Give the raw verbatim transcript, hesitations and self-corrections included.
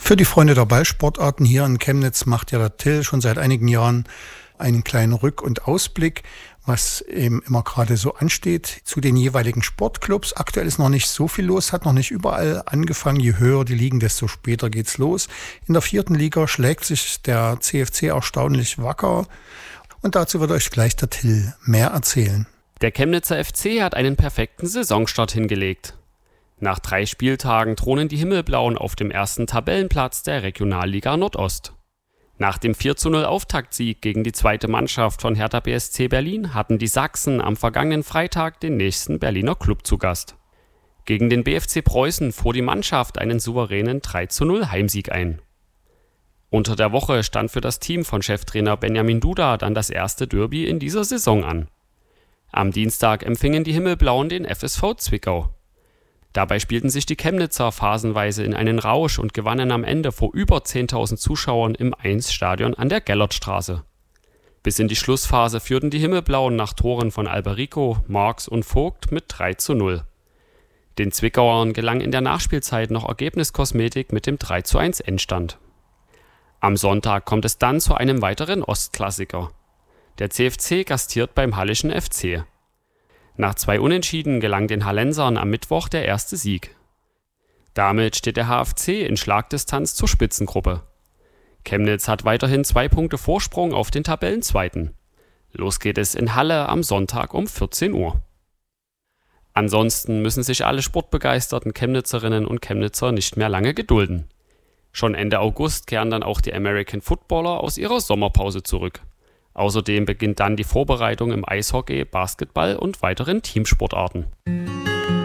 Für die Freunde der Ballsportarten hier in Chemnitz macht ja der Till schon seit einigen Jahren einen kleinen Rück- und Ausblick, was eben immer gerade so ansteht zu den jeweiligen Sportclubs. Aktuell ist noch nicht so viel los, hat noch nicht überall angefangen. Je höher die liegen, desto später geht's los. In der vierten Liga schlägt sich der C F C erstaunlich wacker. Und dazu wird euch gleich der Till mehr erzählen. Der Chemnitzer F C hat einen perfekten Saisonstart hingelegt. Nach drei Spieltagen thronen die Himmelblauen auf dem ersten Tabellenplatz der Regionalliga Nordost. Nach dem vier zu null Auftaktsieg gegen die zweite Mannschaft von Hertha B S C Berlin hatten die Sachsen am vergangenen Freitag den nächsten Berliner Klub zu Gast. Gegen den B F C Preußen fuhr die Mannschaft einen souveränen drei zu null Heimsieg ein. Unter der Woche stand für das Team von Cheftrainer Benjamin Duda dann das erste Derby in dieser Saison an. Am Dienstag empfingen die Himmelblauen den F S V Zwickau. Dabei spielten sich die Chemnitzer phasenweise in einen Rausch und gewannen am Ende vor über zehntausend Zuschauern im Eins-Stadion an der Gellertstraße. Bis in die Schlussphase führten die Himmelblauen nach Toren von Alberico, Marx und Vogt mit drei zu null. Den Zwickauern gelang in der Nachspielzeit noch Ergebniskosmetik mit dem drei zu eins Endstand. Am Sonntag kommt es dann zu einem weiteren Ostklassiker. Der C F C gastiert beim Hallischen F C. Nach zwei Unentschieden gelang den Hallensern am Mittwoch der erste Sieg. Damit steht der H F C in Schlagdistanz zur Spitzengruppe. Chemnitz hat weiterhin zwei Punkte Vorsprung auf den Tabellenzweiten. Los geht es in Halle am Sonntag um vierzehn Uhr. Ansonsten müssen sich alle sportbegeisterten Chemnitzerinnen und Chemnitzer nicht mehr lange gedulden. Schon Ende August kehren dann auch die American Footballer aus ihrer Sommerpause zurück. Außerdem beginnt dann die Vorbereitung im Eishockey, Basketball und weiteren Teamsportarten.